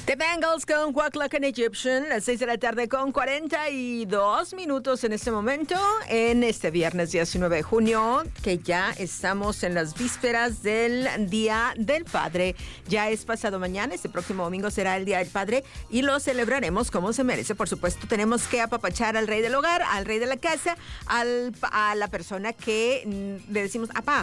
The Bengals con Walk Like an Egyptian, las 6 de la tarde con 42 minutos en este momento, en este viernes 19 de junio, que ya estamos en las vísperas del Día del Padre. Ya es pasado mañana, este próximo domingo será el Día del Padre y lo celebraremos como se merece. Por supuesto, tenemos que apapachar al rey del hogar, al rey de la casa, a la persona que le decimos, apá,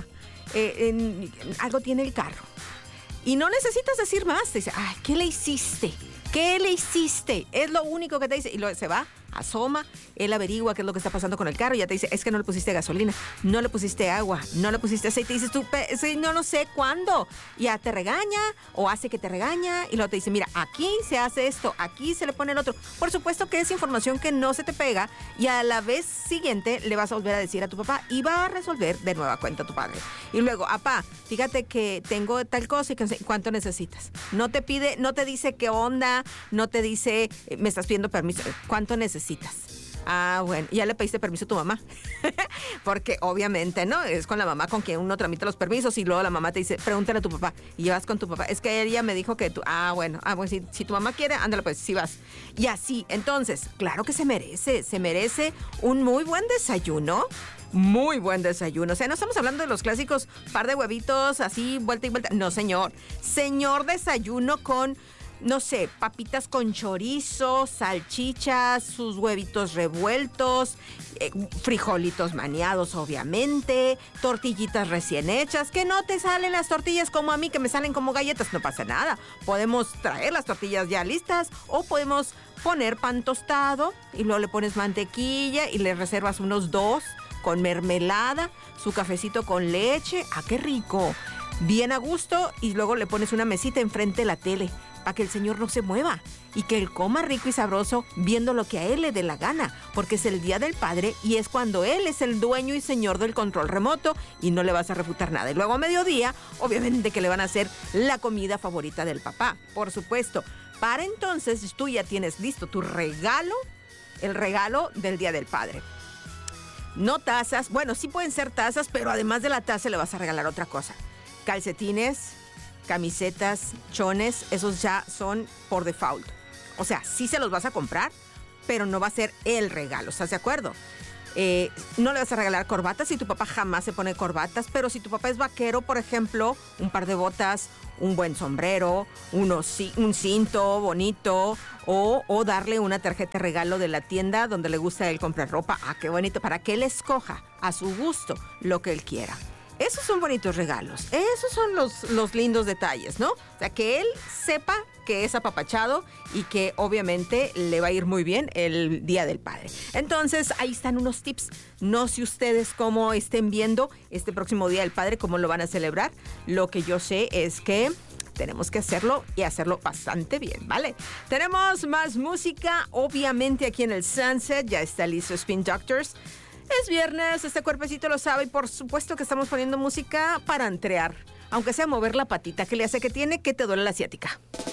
algo tiene el carro. Y no necesitas decir más. Te dice, ay, ¿qué le hiciste? ¿Qué le hiciste? Es lo único que te dice. Y luego se va, asoma, él averigua qué es lo que está pasando con el carro y ya te dice, es que no le pusiste gasolina, no le pusiste agua, no le pusiste aceite. Y dices tú, no lo sé cuándo. Ya te regaña o hace que te regaña y luego te dice, mira, aquí se hace esto, aquí se le pone el otro. Por supuesto que es información que no se te pega y a la vez siguiente le vas a volver a decir a tu papá y va a resolver de nueva cuenta tu padre. Y luego, apá, fíjate que tengo tal cosa y que ¿cuánto necesitas? No te pide, no te dice qué onda, no te dice, me estás pidiendo permiso, ¿cuánto necesitas? Ah, bueno, ya le pediste permiso a tu mamá. Porque obviamente, ¿no? Es con la mamá con quien uno tramita los permisos y luego la mamá te dice, pregúntale a tu papá. Y vas con tu papá. Es que ella me dijo que tú, bueno, si tu mamá quiere, ándale pues, sí vas. Y así, entonces, claro que se merece un muy buen desayuno. Muy buen desayuno. O sea, no estamos hablando de los clásicos par de huevitos así, vuelta y vuelta. No, señor. Señor desayuno con, no sé, papitas con chorizo, salchichas, sus huevitos revueltos, frijolitos maniados, obviamente, tortillitas recién hechas, que no te salen las tortillas como a mí, que me salen como galletas, no pasa nada. Podemos traer las tortillas ya listas o podemos poner pan tostado y luego le pones mantequilla y le reservas unos 2 con mermelada, su cafecito con leche. ¡Ah, qué rico! Bien a gusto y luego le pones una mesita enfrente de la tele para que el señor no se mueva y que él coma rico y sabroso viendo lo que a él le dé la gana, porque es el Día del Padre y es cuando él es el dueño y señor del control remoto y no le vas a refutar nada. Y luego a mediodía, obviamente que le van a hacer la comida favorita del papá, por supuesto. Para entonces tú ya tienes listo tu regalo, el regalo del Día del Padre. No tazas, bueno, sí pueden ser tazas, pero además de la taza le vas a regalar otra cosa. Calcetines, camisetas, chones, esos ya son por default. O sea, sí se los vas a comprar, pero no va a ser el regalo, ¿estás de acuerdo? No le vas a regalar corbatas si tu papá jamás se pone corbatas, pero si tu papá es vaquero, por ejemplo, un par de botas, un buen sombrero, un cinto bonito o darle una tarjeta de regalo de la tienda donde le gusta a él comprar ropa. Ah, qué bonito, para que él escoja a su gusto lo que él quiera. Esos son bonitos regalos, esos son los lindos detalles, ¿no? O sea, que él sepa que es apapachado y que obviamente le va a ir muy bien el Día del Padre. Entonces, ahí están unos tips. No sé ustedes cómo estén viendo este próximo Día del Padre, cómo lo van a celebrar. Lo que yo sé es que tenemos que hacerlo y hacerlo bastante bien, ¿vale? Tenemos más música, obviamente aquí en el Sunset, ya está listo Spin Doctors. Es viernes, este cuerpecito lo sabe y por supuesto que estamos poniendo música para entrear, aunque sea mover la patita que le hace que tiene que te duele la ciática.